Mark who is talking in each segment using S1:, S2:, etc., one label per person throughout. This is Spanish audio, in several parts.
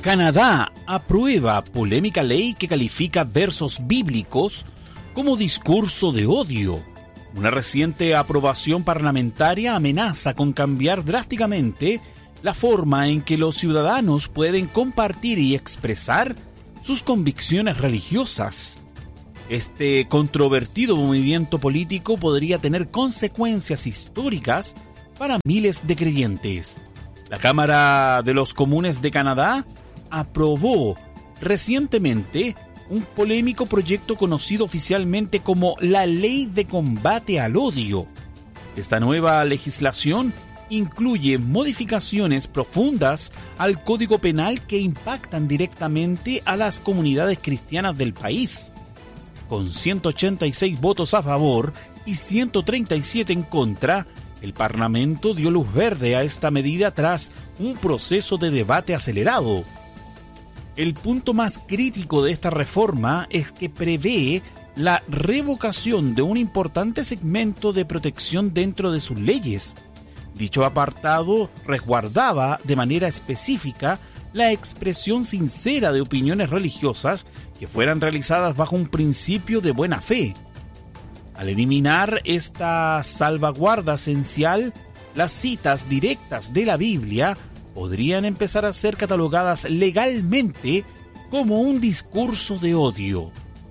S1: Canadá aprueba polémica ley que califica versos bíblicos como discurso de odio. Una reciente aprobación parlamentaria amenaza con cambiar drásticamente la forma en que los ciudadanos pueden compartir y expresar sus convicciones religiosas. Este controvertido movimiento político podría tener consecuencias históricas para miles de creyentes. La Cámara de los Comunes de Canadá aprobó recientemente un polémico proyecto conocido oficialmente como la Ley de Combate al Odio. Esta nueva legislación incluye modificaciones profundas al Código Penal que impactan directamente a las comunidades cristianas del país. Con 186 votos a favor y 137 en contra, el Parlamento dio luz verde a esta medida tras un proceso de debate acelerado. El punto más crítico de esta reforma es que prevé la revocación de un importante segmento de protección dentro de sus leyes. Dicho apartado resguardaba de manera específica la expresión sincera de opiniones religiosas que fueran realizadas bajo un principio de buena fe. Al eliminar esta salvaguarda esencial, las citas directas de la Biblia podrían empezar a ser catalogadas legalmente como un discurso de odio.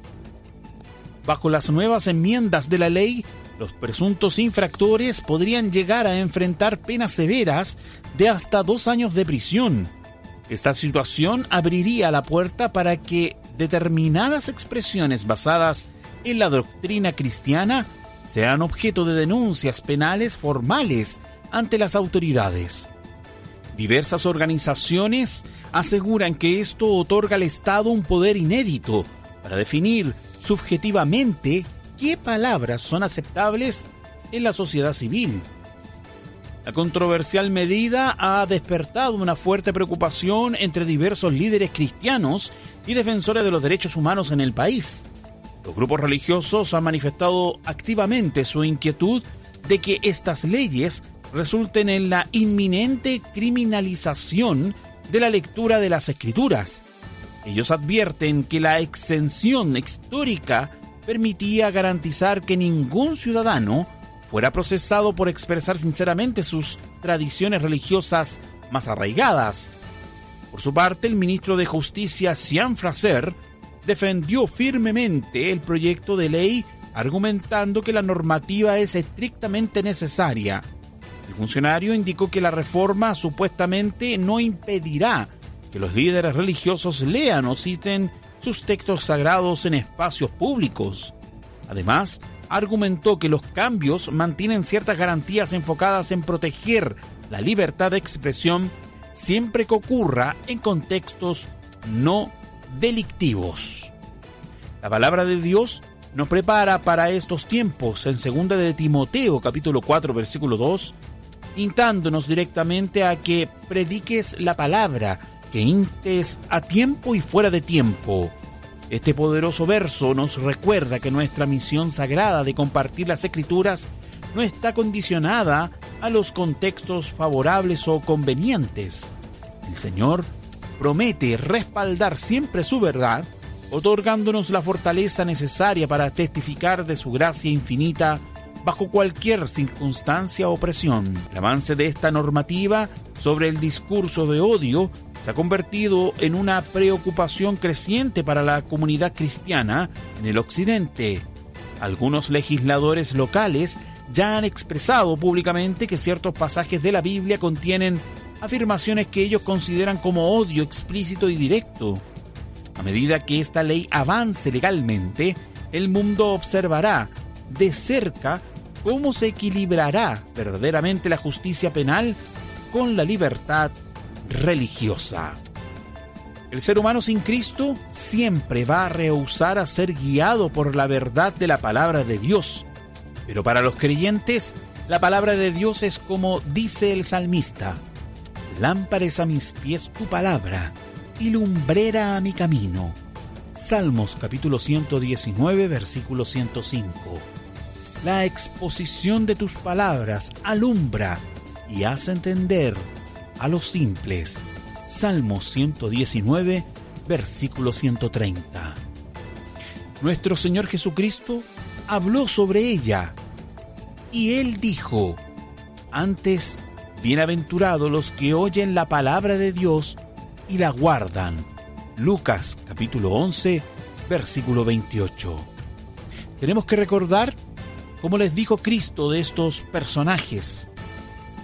S1: Bajo las nuevas enmiendas de la ley, los presuntos infractores podrían llegar a enfrentar penas severas de hasta 2 años de prisión. Esta situación abriría la puerta para que determinadas expresiones basadas en la doctrina cristiana sean objeto de denuncias penales formales ante las autoridades. Diversas organizaciones aseguran que esto otorga al Estado un poder inédito para definir subjetivamente qué palabras son aceptables en la sociedad civil. La controversial medida ha despertado una fuerte preocupación entre diversos líderes cristianos y defensores de los derechos humanos en el país. Los grupos religiosos han manifestado activamente su inquietud de que estas leyes resulten en la inminente criminalización de la lectura de las Escrituras. Ellos advierten que la exención histórica permitía garantizar que ningún ciudadano fuera procesado por expresar sinceramente sus tradiciones religiosas más arraigadas. Por su parte, el ministro de Justicia, Sian Fraser, defendió firmemente el proyecto de ley, argumentando que la normativa es estrictamente necesaria. El funcionario indicó que la reforma supuestamente no impedirá que los líderes religiosos lean o citen sus textos sagrados en espacios públicos. Además, argumentó que los cambios mantienen ciertas garantías enfocadas en proteger la libertad de expresión siempre que ocurra en contextos no delictivos. La palabra de Dios nos prepara para estos tiempos en 2 de Timoteo, capítulo 4, versículo 2, instándonos directamente a que prediques la palabra, que instes a tiempo y fuera de tiempo. Este poderoso verso nos recuerda que nuestra misión sagrada de compartir las Escrituras no está condicionada a los contextos favorables o convenientes. El Señor promete respaldar siempre su verdad, otorgándonos la fortaleza necesaria para testificar de su gracia infinita bajo cualquier circunstancia o presión. El avance de esta normativa sobre el discurso de odio se ha convertido en una preocupación creciente para la comunidad cristiana en el occidente. Algunos legisladores locales ya han expresado públicamente que ciertos pasajes de la Biblia contienen afirmaciones que ellos consideran como odio explícito y directo. A medida que esta ley avance legalmente, el mundo observará de cerca cómo se equilibrará verdaderamente la justicia penal con la libertad religiosa. El ser humano sin Cristo siempre va a rehusar a ser guiado por la verdad de la palabra de Dios. Pero para los creyentes, la palabra de Dios es como dice el salmista: lámpara es a mis pies tu palabra y lumbrera a mi camino. Salmos capítulo 119, versículo 105. La exposición de tus palabras alumbra y hace entender a los simples Salmo 119, versículo 130. Nuestro Señor Jesucristo habló sobre ella y Él dijo: antes, bienaventurados los que oyen la palabra de Dios y la guardan. Lucas capítulo 11, versículo 28. Tenemos que recordar cómo les dijo Cristo de estos personajes.